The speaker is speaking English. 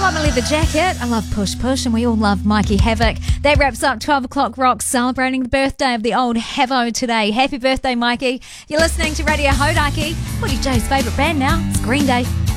Plumber Leather Jacket. I love Push Push, and we all love Mikey Havoc. That wraps up 12 o'clock Rock, celebrating the birthday of the old Havo today. Happy birthday, Mikey. You're listening to Radio Hodaki. Woody J's favourite band now. It's Green Day.